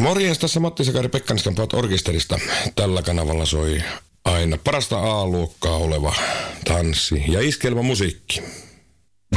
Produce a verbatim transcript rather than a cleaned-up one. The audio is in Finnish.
Morjens, tässä Matti Sakari Pekkaniskan Päät orkesterista. Tällä kanavalla soi aina parasta A-luokkaa oleva tanssi- ja iskelmämusiikki.